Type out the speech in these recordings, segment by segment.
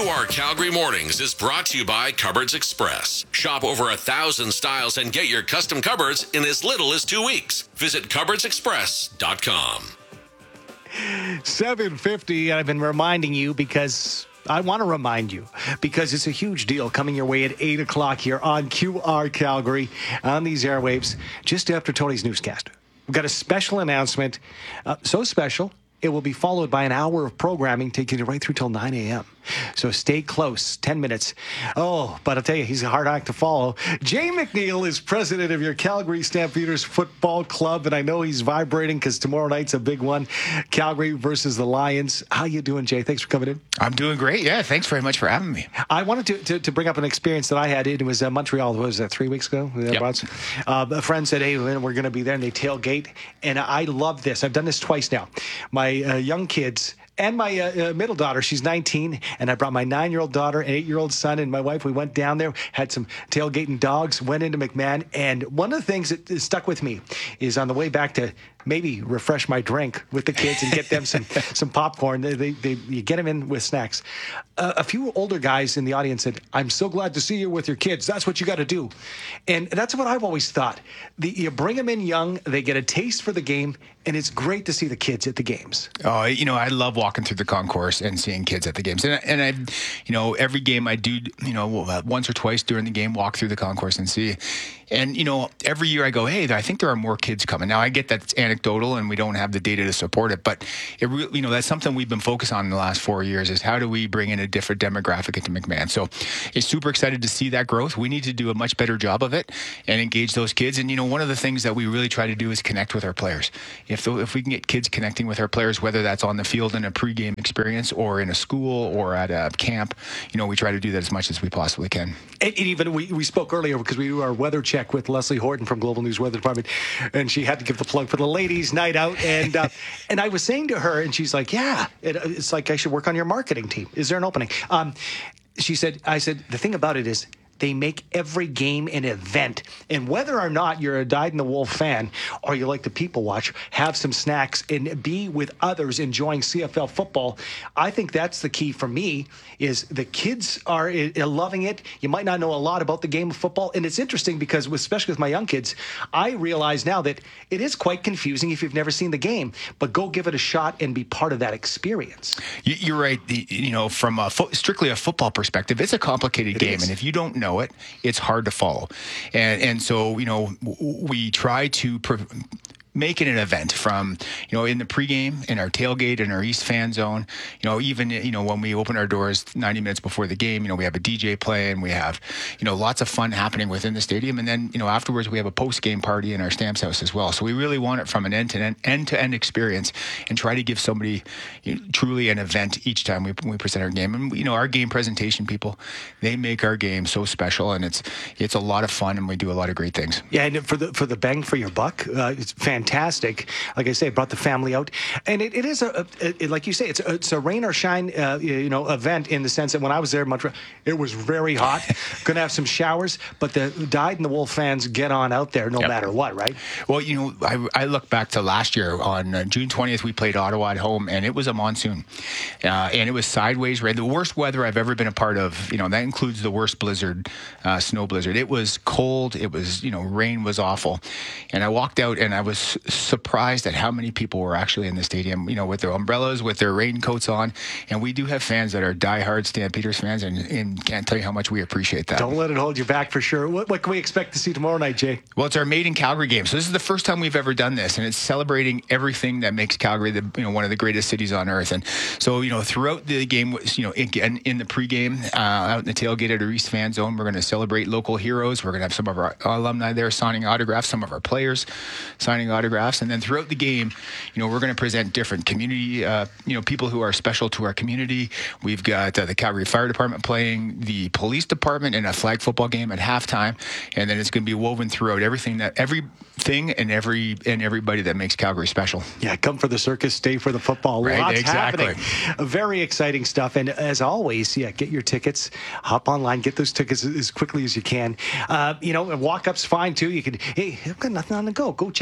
QR Calgary Mornings is brought to you by Cupboards Express. Shop over 1,000 styles and get your custom cupboards in as little as 2 weeks. Visit cupboardsexpress.com. 7:50, I've been reminding you because I want to remind you because it's a huge deal coming your way at 8 o'clock here on QR Calgary on these airwaves just after Tony's newscast. We've got a special announcement, so special, it will be followed by an hour of programming taking you right through till 9 a.m. So stay close, 10 minutes. Oh, but I'll tell you, he's a hard act to follow. Jay McNeil is president of your Calgary Stampeders Football Club, and I know he's vibrating because tomorrow night's a big one. Calgary versus the Lions. How you doing, Jay? Thanks for coming in. I'm doing great. Yeah, thanks very much for having me. I wanted to bring up an experience that I had. It was Montreal. What was that, 3 weeks ago? Yep. A friend said, hey, we're going to be there, and they tailgate. And I love this. I've done this twice now. My young kids and my middle daughter, she's 19, and I brought my 9-year-old daughter and 8-year-old son and my wife. We went down there, had some tailgating dogs, went into McMahon, and one of the things that stuck with me is on the way back to maybe refresh my drink with the kids and get them some popcorn. You get them in with snacks. A few older guys in the audience said, I'm so glad to see you with your kids. That's what you got to do. And that's what I've always thought. You bring them in young, they get a taste for the game, and it's great to see the kids at the games. Oh, I love walking through the concourse and seeing kids at the games. And I, every game I do, once or twice during the game, walk through the concourse and see. And, every year I go, hey, I think there are more kids coming. Now, I get that it's anecdotal and we don't have the data to support it, but it really, that's something we've been focused on in the last 4 years is how do we bring in a different demographic into McMahon? So it's super excited to see that growth. We need to do a much better job of it and engage those kids. And, one of the things that we really try to do is connect with our players. If we can get kids connecting with our players, whether that's on the field in a pregame experience or in a school or at a camp, we try to do that as much as we possibly can. And even we spoke earlier because we do our weather check with Leslie Horton from Global News Weather Department, and she had to give the plug for the ladies' night out. And and I was saying to her, and she's like, yeah, it's like I should work on your marketing team. Is there an opening? I said, the thing about it is, they make every game an event. And whether or not you're a dyed-in-the-wool fan or you like to people watch, have some snacks and be with others enjoying CFL football, I think that's the key for me is the kids are loving it. You might not know a lot about the game of football. And it's interesting because, especially with my young kids, I realize now that it is quite confusing if you've never seen the game. But go give it a shot and be part of that experience. You're right. From strictly a football perspective, it's a complicated game. And if you don't know it, it's hard to follow. And so, we try to make it an event from, in the pregame, in our tailgate, in our East fan zone, even, when we open our doors 90 minutes before the game, we have a DJ play and we have, lots of fun happening within the stadium. And then, afterwards we have a post-game party in our Stamps house as well. So we really want it from an end-to-end experience and try to give somebody truly an event each time we present our game. And, our game presentation people, they make our game so special and it's a lot of fun and we do a lot of great things. Yeah. And for the bang for your buck, it's fantastic. Like I say, brought the family out, and it is like you say, it's a rain or shine, event in the sense that when I was there in Montreal, it was very hot. Going to have some showers, but the dyed-in-the-wool fans get on out there no matter what, right? Well, I look back to last year on June 20th, we played Ottawa at home, and it was a monsoon, and it was sideways rain, the worst weather I've ever been a part of. That includes the worst blizzard, snow blizzard. It was cold. It was, rain was awful, and I walked out and I was surprised at how many people were actually in the stadium, with their umbrellas, with their raincoats on. And we do have fans that are diehard Stampeders fans, and can't tell you how much we appreciate that. Don't let it hold you back for sure. What can we expect to see tomorrow night, Jay? Well, it's our Made in Calgary game. So this is the first time we've ever done this, and it's celebrating everything that makes Calgary one of the greatest cities on earth. And so, throughout the game, in the pregame, out in the tailgate at our East fan zone, we're going to celebrate local heroes. We're going to have some of our alumni there signing autographs, some of our players signing autographs. And then throughout the game, we're going to present different community, people who are special to our community. We've got the Calgary Fire Department playing, the police department in a flag football game at halftime. And then it's going to be woven throughout everything and everybody that makes Calgary special. Yeah, come for the circus, stay for the football. Right, Lots exactly. happening. Very exciting stuff. And as always, get your tickets, hop online, get those tickets as quickly as you can. Walk-up's fine too. You can, hey, I've got nothing on the go. Go check out the stand.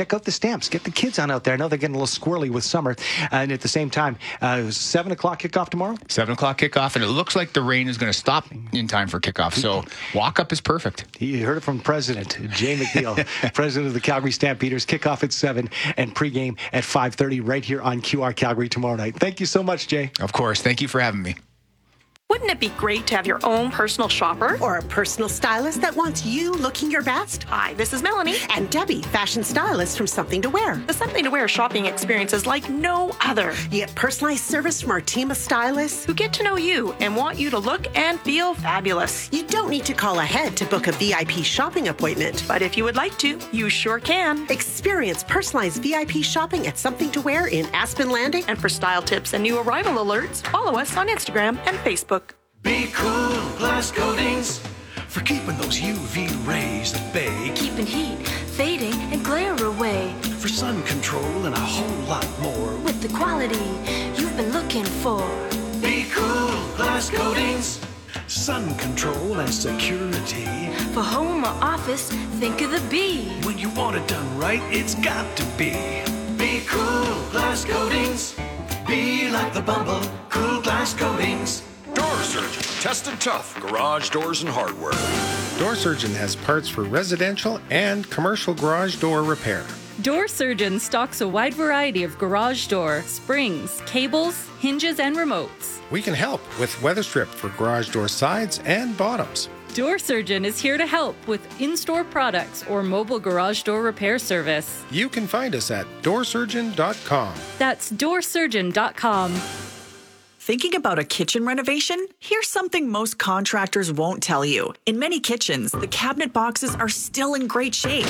stamps. Get the kids on out there. I know they're getting a little squirrely with summer. And at the same time, 7 o'clock kickoff tomorrow? 7 o'clock kickoff, and it looks like the rain is going to stop in time for kickoff. So walk up is perfect. You heard it from President Jay McNeil, President of the Calgary Stampeders. Kickoff at 7 and pregame at 5:30 right here on QR Calgary tomorrow night. Thank you so much, Jay. Of course. Thank you for having me. Wouldn't it be great to have your own personal shopper? Or a personal stylist that wants you looking your best? Hi, this is Melanie. And Debbie, fashion stylist from Something to Wear. The Something to Wear shopping experience is like no other. You get personalized service from our team of stylists who get to know you and want you to look and feel fabulous. You don't need to call ahead to book a VIP shopping appointment. But if you would like to, you sure can. Experience personalized VIP shopping at Something to Wear in Aspen Landing. And for style tips and new arrival alerts, follow us on Instagram and Facebook. Be cool, glass coatings, for keeping those UV rays at bay. Keeping heat, fading, and glare away. For sun control and a whole lot more. With the quality you've been looking for. Be cool, glass coatings, sun control and security. For home or office, think of the B. When you want it done right, it's got to be. Be cool, glass coatings. Be like the Bumble, cool glass coatings. Door Surgeon, tested tough, garage doors and hardware. Door Surgeon has parts for residential and commercial garage door repair. Door Surgeon stocks a wide variety of garage door, springs, cables, hinges, and remotes. We can help with weather strip for garage door sides and bottoms. Door Surgeon is here to help with in-store products or mobile garage door repair service. You can find us at doorsurgeon.com. That's doorsurgeon.com. Thinking about a kitchen renovation? Here's something most contractors won't tell you. In many kitchens, the cabinet boxes are still in great shape.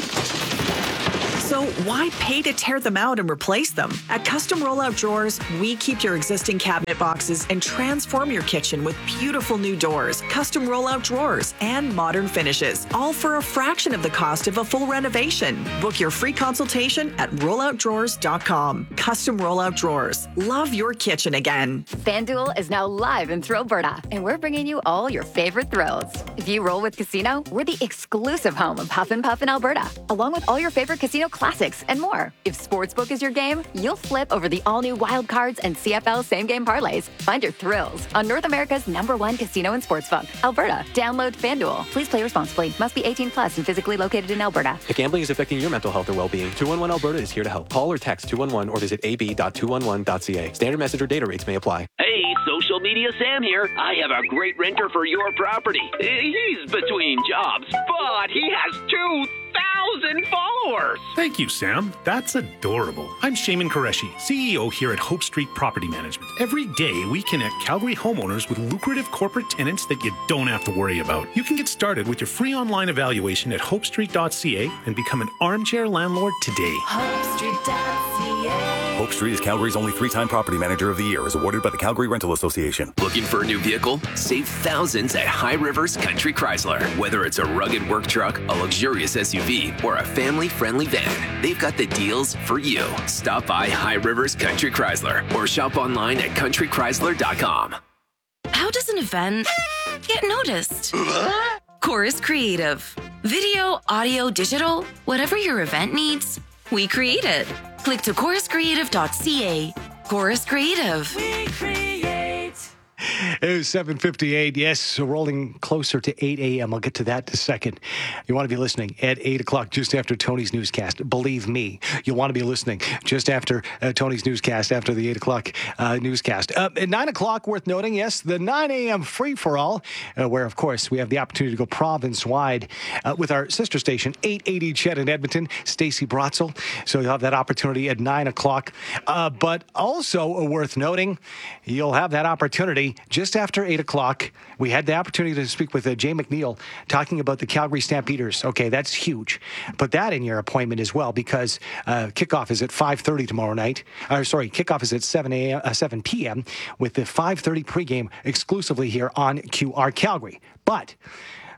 So why pay to tear them out and replace them? At Custom Rollout Drawers, we keep your existing cabinet boxes and transform your kitchen with beautiful new doors, custom rollout drawers, and modern finishes, all for a fraction of the cost of a full renovation. Book your free consultation at rolloutdrawers.com. Custom Rollout Drawers. Love your kitchen again. FanDuel is now live in Thrillberta, and we're bringing you all your favorite thrills. If you roll with Casino, we're the exclusive home of Huff and Puff in Alberta, along with all your favorite casino classics and more. If Sportsbook is your game, you'll flip over the all-new Wild Cards and CFL same-game parlays. Find your thrills on North America's #1 casino and sportsbook, Alberta. Download FanDuel. Please play responsibly. Must be 18 plus and physically located in Alberta. If gambling is affecting your mental health or well-being, 211 Alberta is here to help. Call or text 211 or visit ab.211.ca. Standard message or data rates may apply. Hey, Social Media Sam here. I have a great renter for your property. He's between jobs, but he has 2,000 followers. Thank you, Sam. That's adorable. I'm Shaman Qureshi, CEO here at Hope Street Property Management. Every day, we connect Calgary homeowners with lucrative corporate tenants that you don't have to worry about. You can get started with your free online evaluation at hopestreet.ca and become an armchair landlord today. HopeStreet.ca. Hope Street is Calgary's only 3-time Property Manager of the Year, as awarded by the Calgary Rental Association. Looking for a new vehicle? Save thousands at High Rivers Country Chrysler. Whether it's a rugged work truck, a luxurious SUV, or a family-friendly van, they've got the deals for you. Stop by High Rivers Country Chrysler or shop online at countrychrysler.com. How does an event get noticed? Chorus Creative. Video, audio, digital, whatever your event needs, we create it. Click to choruscreative.ca. Chorus Creative. We create. It was 7:58. Yes, so rolling closer to 8 a.m. I'll get to that in a second. You want to be listening at 8 o'clock, just after Tony's newscast. Believe me, you'll want to be listening just after Tony's newscast, after the 8 o'clock newscast. At 9 o'clock, worth noting, yes, the 9 a.m. free-for-all, where, of course, we have the opportunity to go province-wide with our sister station, 880 Chet in Edmonton, Stacey Brotzel. So you'll have that opportunity at 9 o'clock. But also worth noting, you'll have that opportunity just after 8 o'clock. We had the opportunity to speak with Jay McNeil talking about the Calgary Stampeders. Okay, that's huge. Put that in your appointment as well, because kickoff is at 5:30 tomorrow night. Kickoff is at 7 p.m. with the 5:30 pregame exclusively here on QR Calgary. But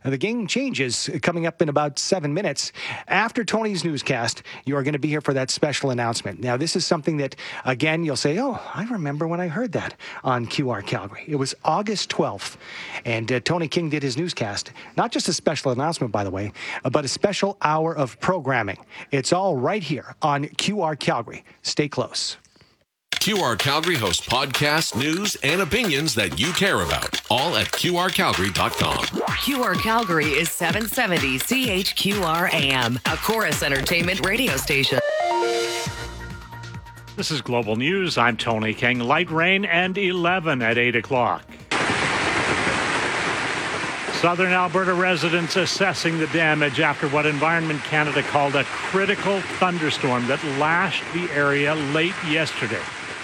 The game changes coming up in about 7 minutes. After Tony's newscast, you are going to be here for that special announcement. Now, this is something that, again, you'll say, oh, I remember when I heard that on QR Calgary. It was August 12th, and Tony King did his newscast. Not just a special announcement, by the way, but a special hour of programming. It's all right here on QR Calgary. Stay close. QR Calgary hosts podcasts, news, and opinions that you care about, all at QRCalgary.com. QR Calgary is 770 CHQR AM, a Chorus Entertainment radio station. This is Global News. I'm Tony King. Light rain and 11 at 8 o'clock. Southern Alberta residents assessing the damage after what Environment Canada called a critical thunderstorm that lashed the area late yesterday.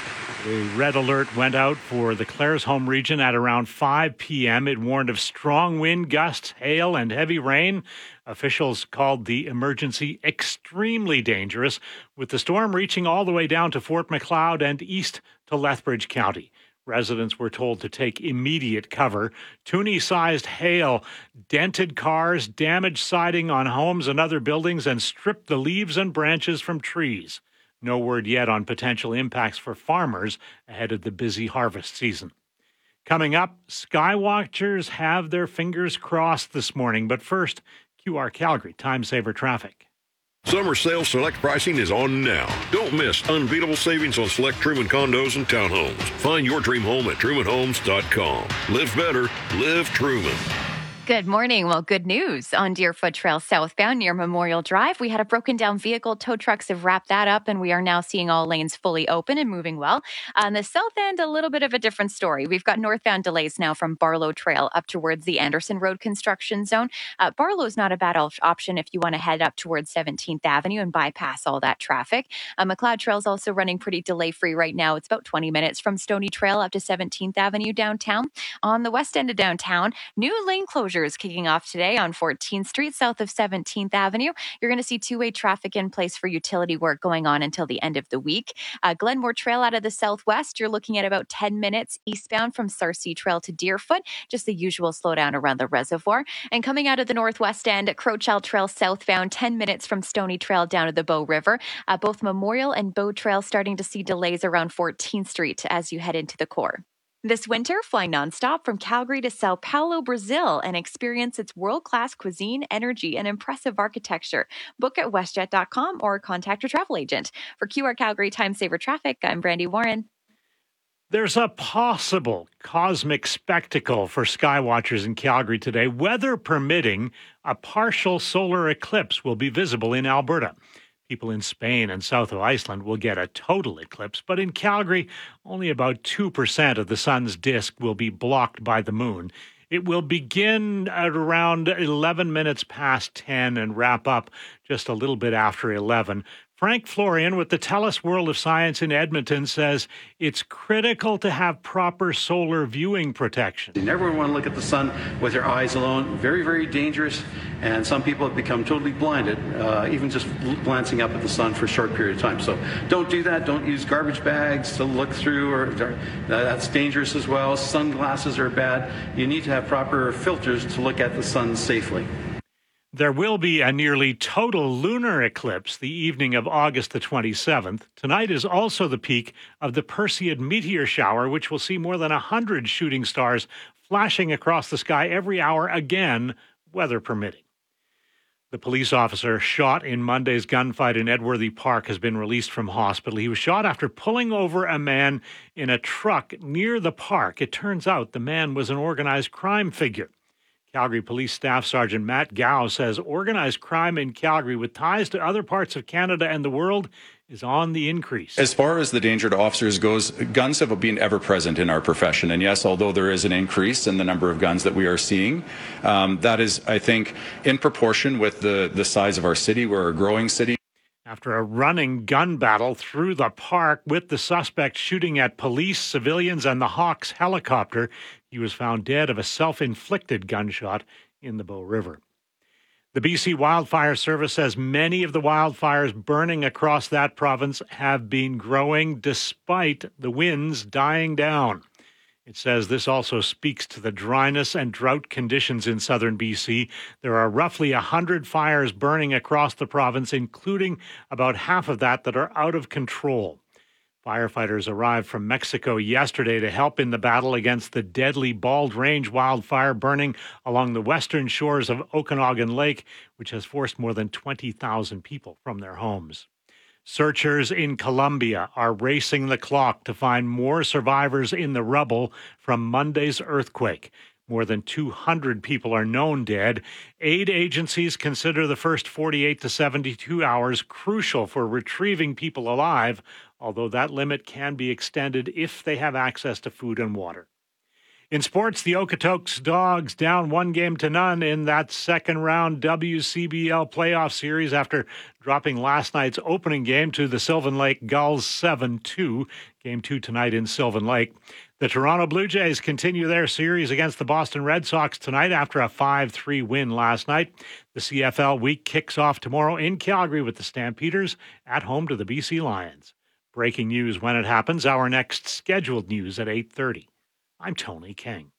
The red alert went out for the Claresholm region at around 5 p.m. It warned of strong wind gusts, hail, and heavy rain. Officials called the emergency extremely dangerous, with the storm reaching all the way down to Fort Macleod and east to Lethbridge County. Residents were told to take immediate cover. Toonie-sized hail dented cars, damaged siding on homes and other buildings, and stripped the leaves and branches from trees. No word yet on potential impacts for farmers ahead of the busy harvest season. Coming up, skywatchers have their fingers crossed this morning. But first, QR Calgary Time Saver Traffic. Summer sale select pricing is on now. Don't miss unbeatable savings on select Truman condos and townhomes. Find your dream home at trumanhomes.com. Live better, live Truman. Good morning. Well, good news on Deerfoot Trail southbound near Memorial Drive. We had a broken down vehicle. Tow trucks have wrapped that up, and we are now seeing all lanes fully open and moving well. On the south end, a little bit of a different story. We've got northbound delays now from Barlow Trail up towards the Anderson Road construction zone. Barlow's not a bad option if you want to head up towards 17th Avenue and bypass all that traffic. McLeod Trail's also running pretty delay-free right now. It's about 20 minutes from Stony Trail up to 17th Avenue downtown. On the west end of downtown, new lane closure is kicking off today on 14th Street south of 17th Avenue. You're going to see two-way traffic in place for utility work going on until the end of the week. Glenmore Trail out of the southwest, you're looking at about 10 minutes eastbound from Sarcee Trail to Deerfoot, just the usual slowdown around the reservoir. And coming out of the northwest end, Crowchild Trail southbound, 10 minutes from Stony Trail down to the Bow River. Both Memorial and Bow Trail starting to see delays around 14th Street as you head into the core. This winter, fly nonstop from Calgary to Sao Paulo, Brazil, and experience its world-class cuisine, energy, and impressive architecture. Book at WestJet.com or contact your travel agent. For QR Calgary Time Saver Traffic, I'm Brandy Warren. There's a possible cosmic spectacle for skywatchers in Calgary today. Weather permitting, a partial solar eclipse will be visible in Alberta. People in Spain and south of Iceland will get a total eclipse, but in Calgary, only about 2% of the sun's disk will be blocked by the moon. It will begin at around 11 minutes past 10 and wrap up just a little bit after 11. Frank Florian with the TELUS World of Science in Edmonton says it's critical to have proper solar viewing protection. You never want to look at the sun with your eyes alone. Very, very dangerous. And some people have become totally blinded, even just glancing up at the sun for a short period of time. So don't do that. Don't use garbage bags to look through, or that's dangerous as well. Sunglasses are bad. You need to have proper filters to look at the sun safely. There will be a nearly total lunar eclipse the evening of August the 27th. Tonight is also the peak of the Perseid meteor shower, which will see more than 100 shooting stars flashing across the sky every hour, again, weather permitting. The police officer shot in Monday's gunfight in Edworthy Park has been released from hospital. He was shot after pulling over a man in a truck near the park. It turns out the man was an organized crime figure. Calgary Police Staff Sergeant Matt Gow says organized crime in Calgary with ties to other parts of Canada and the world is on the increase. As far as the danger to officers goes, guns have been ever present in our profession. And yes, although there is an increase in the number of guns that we are seeing, that is, I think, in proportion with the size of our city. We're a growing city. After a running gun battle through the park with the suspect shooting at police, civilians, and the Hawks helicopter, he was found dead of a self-inflicted gunshot in the Bow River. The BC Wildfire Service says many of the wildfires burning across that province have been growing despite the winds dying down. It says this also speaks to the dryness and drought conditions in southern BC. There are roughly 100 fires burning across the province, including about half of that are out of control. Firefighters arrived from Mexico yesterday to help in the battle against the deadly Bald Range wildfire burning along the western shores of Okanagan Lake, which has forced more than 20,000 people from their homes. Searchers in Colombia are racing the clock to find more survivors in the rubble from Monday's earthquake. More than 200 people are known dead. Aid agencies consider the first 48 to 72 hours crucial for retrieving people alive, although that limit can be extended if they have access to food and water. In sports, the Okotoks Dogs down 1-0 in that second-round WCBL playoff series after dropping last night's opening game to the Sylvan Lake Gulls 7-2. Game 2 tonight in Sylvan Lake. The Toronto Blue Jays continue their series against the Boston Red Sox tonight after a 5-3 win last night. The CFL week kicks off tomorrow in Calgary with the Stampeders at home to the BC Lions. Breaking news when it happens. Our next scheduled news at 8:30. I'm Tony King.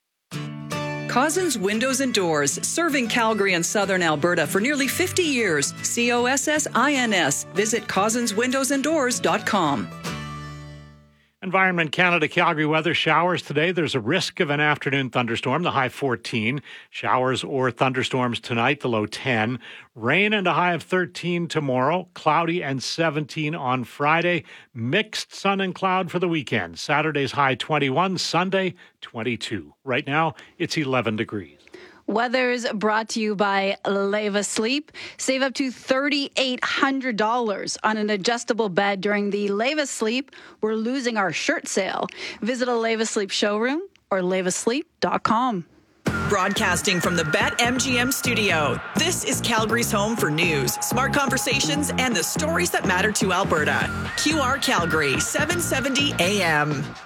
Cozzens Windows and Doors, serving Calgary and southern Alberta for nearly 50 years. COSSINS. Visit CozzensWindowsandDoors.com. Environment Canada Calgary weather. Showers today. There's a risk of an afternoon thunderstorm, the high 14. Showers or thunderstorms tonight, the low 10. Rain and a high of 13 tomorrow. Cloudy and 17 on Friday. Mixed sun and cloud for the weekend. Saturday's high 21, Sunday 22. Right now, it's 11 degrees. Weather's brought to you by Leva Sleep. Save up to $3,800 on an adjustable bed during the Leva Sleep We're Losing Our Shirt sale. Visit a Leva Sleep showroom or levasleep.com. Broadcasting from the BetMGM studio, this is Calgary's home for news, smart conversations, and the stories that matter to Alberta. QR Calgary, 770 AM.